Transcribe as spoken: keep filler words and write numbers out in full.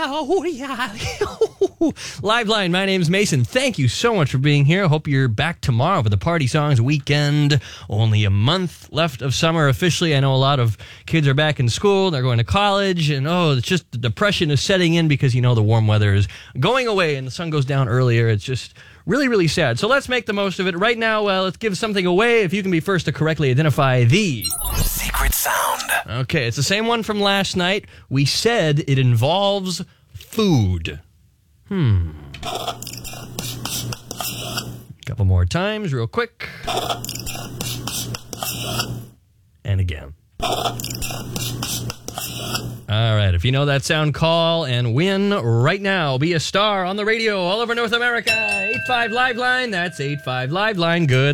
oh, yeah. Liveline, my name's Mason. Thank you so much for being here. I hope you're back tomorrow for the Party Songs weekend. Only a month left of summer officially. I know a lot of kids are back in school. They're going to college. And, oh, it's just the depression is setting in because, you know, the warm weather is going away and the sun goes down earlier. It's just really, really sad. So let's make the most of it. Right now, uh, let's give something away. If you can be first to correctly identify the secret sound. Okay, it's the same one from last night. We said it involves food. Hmm. Couple more times, real quick. And again. All right, if you know that sound, call and win right now. Be a star on the radio all over North America. eight five Liveline, that's eight five Liveline. Good.